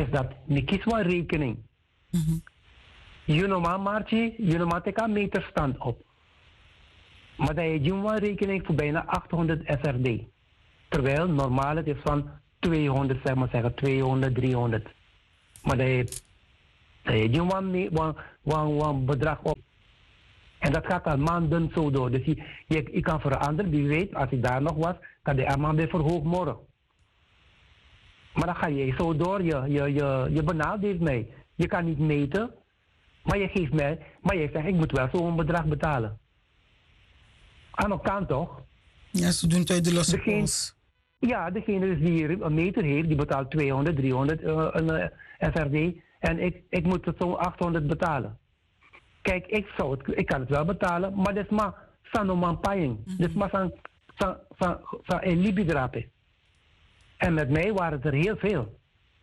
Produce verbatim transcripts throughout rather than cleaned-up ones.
is dat je kiest wel rekening. Mm-hmm. Je normaal maartje, je normaal teka meterstand op. Maar dat je wel rekening voor bijna achthonderd S R D. Terwijl normaal het is van tweehonderd, zeg maar zeggen, tweehonderd, driehonderd. Maar dat je, dat je wel bedrag op. En dat gaat al maanden zo door. Dus je, je, je kan veranderen. Wie weet, als ik daar nog was, kan de allemaal weer verhoogd morgen. Maar dan ga je zo door. Je, je, je, je benadeelt mij. Je kan niet meten. Maar je geeft mij. Maar je zegt, ik moet wel zo'n bedrag betalen. Aan de kant toch? Ja, ze doen het uit de losse pols. Ja, degene die een meter heeft, die betaalt tweehonderd, driehonderd uh, een uh, S R D. En ik, ik moet het zo achthonderd betalen. Kijk, ik, zou het, ik kan het wel betalen, maar dat is maar sanoman paying. Dat is maar zo'n elibidrape. En met mij waren het er heel veel.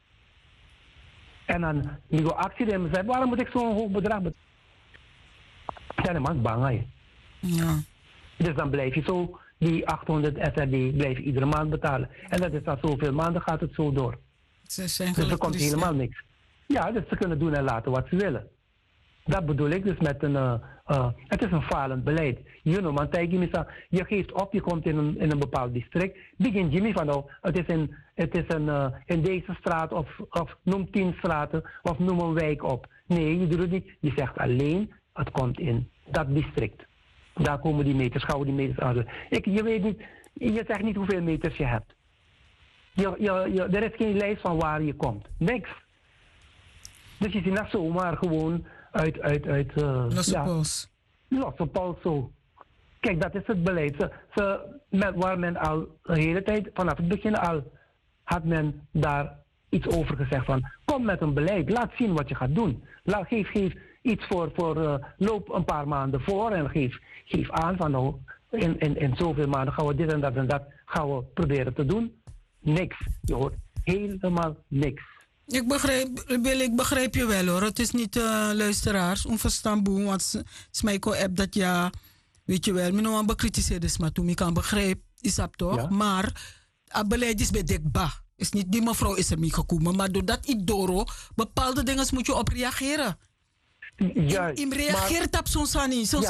En dan die actie en zei, waarom moet ik zo'n hoog bedrag betalen? Ja, dan is bang hè. Ja. Dus dan blijf je zo die achthonderd S R D blijf je iedere maand betalen. En dat is dan zoveel maanden gaat het zo door. Ze zijn dus er komt helemaal niks. Ja, dus ze kunnen doen en laten wat ze willen. Dat bedoel ik dus met een... Uh, uh, het is een falend beleid. You know, man, je geeft op, je komt in een, in een bepaald district. Begin Jimmy van, nou, het is, in, het is een, uh, in deze straat of, of noem tien straten of noem een wijk op. Nee, je doet het niet. Je zegt alleen, het komt in dat district. Daar komen die meters, gaan we die meters aan. Ik, je weet niet, je zegt niet hoeveel meters je hebt. Je, je, je, er is geen lijst van waar je komt. Niks. Dus je ziet dat zomaar gewoon uit... uit, uit uh, losse ja, pols. Losse pols zo. Kijk, dat is het beleid. Ze, ze, met, waar men al de hele tijd, vanaf het begin al, had men daar iets over gezegd van, kom met een beleid, laat zien wat je gaat doen. Laat, geef, geef iets voor, voor uh, loop een paar maanden voor en geef, geef aan van, nou, in, in, in zoveel maanden gaan we dit en dat en dat gaan we proberen te doen. Niks. Je hoort helemaal niks. Ik begrijp, Billy, ik begrijp je wel hoor. Het is niet uh, luisteraars, onverstaanbaar, want Smijko app dat ja, weet je wel, mijn man bekritiseerde is maar toen ik kan begrijpen, is dat toch? Ja. Maar het beleid is bij Dekba. Is niet die mevrouw is er mee gekomen, maar doordat ik doro, bepaalde dingen moet je op reageren. Ja, Im reageert op zo'n sani.